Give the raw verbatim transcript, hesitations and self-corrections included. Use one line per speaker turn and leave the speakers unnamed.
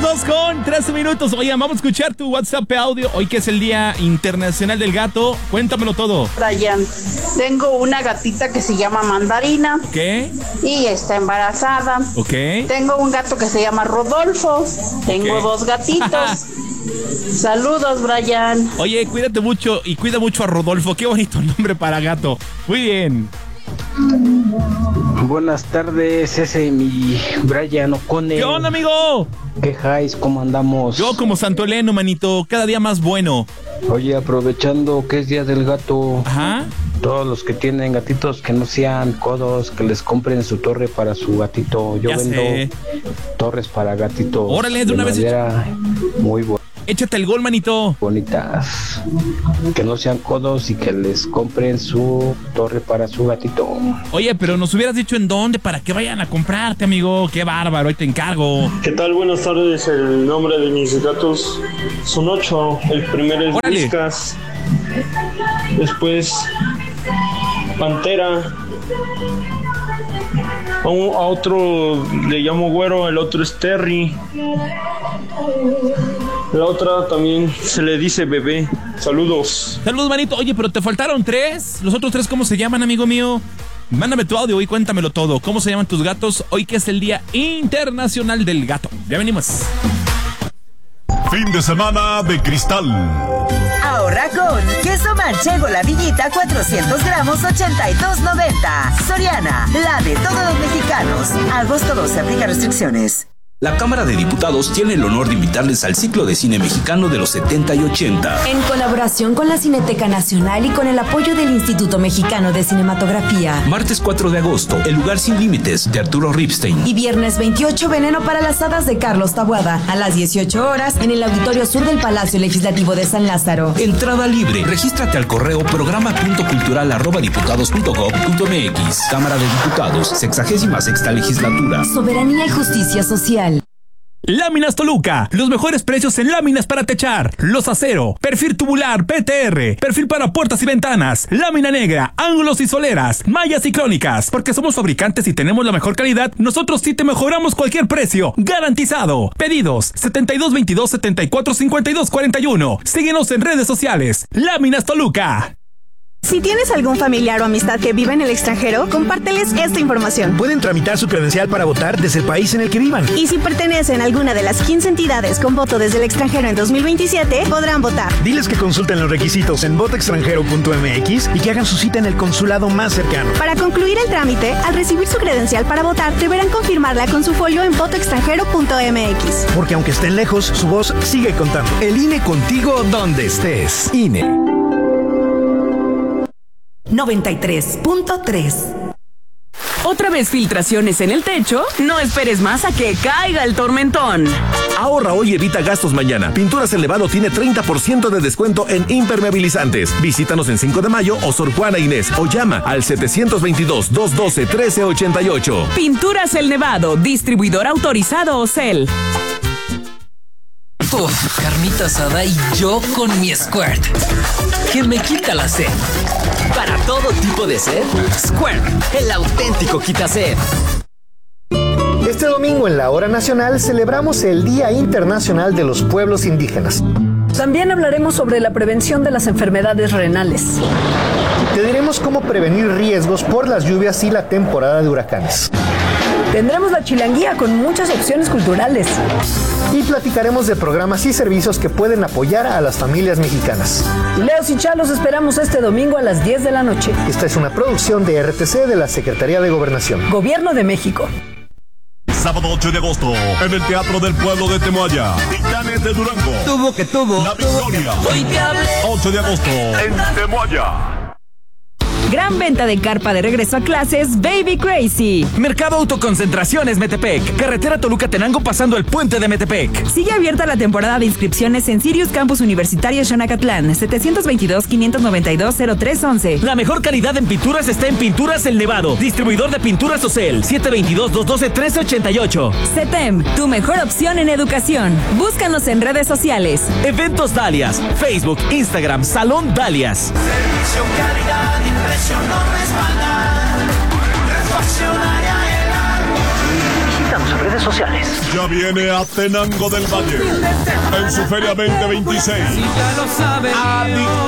dos con trece minutos. Oye, vamos a escuchar tu WhatsApp audio. Hoy que es el Día Internacional del Gato. Cuéntamelo todo.
Brian, tengo una gatita que se llama Mandarina.
¿Qué?
Y está embarazada.
Ok.
Tengo un gato que se llama Rodolfo. Tengo
Okay.
dos gatitos. Saludos, Brian.
Oye, cuídate mucho y cuida mucho a Rodolfo. Qué bonito nombre para gato. Muy bien.
Buenas tardes, ese mi Brian O'Connell.
¿Qué onda, amigo?
¿Qué jais? ¿Cómo andamos?
Yo como Santo Eleno, manito, cada día más bueno.
Oye, aprovechando que es Día del Gato,
Ajá.
todos los que tienen gatitos que no sean codos, que les compren su torre para su gatito. Yo
Ya
vendo
sé.
torres para gatitos.
Órale, de una vez
madera muy buena.
Échate el gol, manito.
Bonitas, que no sean codos y que les compren su torre para su gatito.
Oye, pero nos hubieras dicho en dónde para que vayan a comprarte, amigo. Qué bárbaro, hoy te encargo.
¿Qué tal? Buenas tardes. El nombre de mis gatos son ocho. El primero es
Órale.
Whiskas, después Pantera, a, un- a otro le llamo Güero, el otro es Terry, la otra también se le dice Bebé. Saludos.
Saludos, manito. Oye, pero te faltaron tres. ¿Los otros tres cómo se llaman, amigo mío? Mándame tu audio y cuéntamelo todo. ¿Cómo se llaman tus gatos? Hoy que es el Día Internacional del Gato. Ya venimos.
Fin de semana de Cristal.
Ahorra con queso manchego La Villita cuatrocientos gramos ochenta y dos noventa. Soriana, la de todos los mexicanos. Agosto doce, aplica restricciones.
La Cámara de Diputados tiene el honor de invitarles al ciclo de cine mexicano de los setenta y ochenta.
En colaboración con la Cineteca Nacional y con el apoyo del Instituto Mexicano de Cinematografía.
Martes cuatro de agosto, El lugar sin límites, de Arturo Ripstein.
Y viernes veintiocho, Veneno para las hadas de Carlos Taboada, a las dieciocho horas, en el Auditorio Sur del Palacio Legislativo de San Lázaro.
Entrada libre. Regístrate al correo programa punto cultural arroba diputados punto gob punto mx. Cámara de Diputados, sexagésima sexta legislatura.
Soberanía y justicia social.
Láminas Toluca, los mejores precios en láminas para techar, los acero, perfil tubular, P T R, perfil para puertas y ventanas, lámina negra, ángulos y soleras, mallas y crónicas. Porque somos fabricantes y tenemos la mejor calidad, nosotros sí te mejoramos cualquier precio, garantizado. Pedidos setenta y dos veintidós setenta y cuatro cincuenta y dos cuarenta y uno. Síguenos en redes sociales. Láminas Toluca.
Si tienes algún familiar o amistad que vive en el extranjero, compárteles esta información.
Pueden tramitar su credencial para votar desde el país en el que vivan.
Y si pertenecen a alguna de las quince entidades con voto desde el extranjero en dos mil veintisiete, podrán votar.
Diles que consulten los requisitos en voto extranjero punto m x y que hagan su cita en el consulado más cercano.
Para concluir el trámite, al recibir su credencial para votar, deberán confirmarla con su folio en voto extranjero punto m x.
Porque aunque estén lejos, su voz sigue contando.
El I N E contigo donde estés. I N E.
noventa y tres punto tres.
¿Otra vez filtraciones en el techo? No esperes más a que caiga el tormentón.
Ahorra hoy y evita gastos mañana. Pinturas El Nevado tiene treinta por ciento de descuento en impermeabilizantes. Visítanos en cinco de mayo o Sor Juana Inés o llama al setecientos veintidós, doscientos doce, trece ochenta y ocho.
Pinturas El Nevado, distribuidor autorizado Ocel.
Uf, carnita asada y yo con mi Squirt, que me quita la sed. Para todo tipo de sed, Squirt, el auténtico quita sed.
Este domingo en la Hora Nacional celebramos el Día Internacional de los Pueblos Indígenas.
También hablaremos sobre la prevención de las enfermedades renales.
Te diremos cómo prevenir riesgos por las lluvias y la temporada de huracanes.
Tendremos la chilanguía con muchas opciones culturales.
Y platicaremos de programas y servicios que pueden apoyar a las familias mexicanas.
Leos y Chalos esperamos este domingo a las diez de la noche.
Esta es una producción de R T C de la Secretaría de Gobernación.
Gobierno de México.
Sábado ocho de agosto, en el Teatro del Pueblo de Temoaya, Titanes de Durango.
Tuvo que tuvo.
La Victoria.
Hoy te hablé.
ocho de agosto, en Temoaya.
Gran venta de carpa de regreso a clases, Baby Crazy.
Mercado Autoconcentraciones Metepec. Carretera Toluca-Tenango pasando el puente de Metepec.
Sigue abierta la temporada de inscripciones en Sirius Campus Universitario Xonacatlán. setecientos veintidós, quinientos noventa y dos, cero tres once.
La mejor calidad en pinturas está en Pinturas El Nevado. Distribuidor de Pinturas Ocel. siete veintidós, doscientos doce, trece ochenta y ocho.
CETEM, tu mejor opción en educación. Búscanos en redes sociales.
Eventos Dalias. Facebook, Instagram, Salón Dalias.
Servicio, calidad, impresión, no respaldar. Refaccionaria el arte.
Visítanos en redes
sociales.
Ya viene Atenango del Valle en su Feria veinte veintiséis.
Ya lo sabes.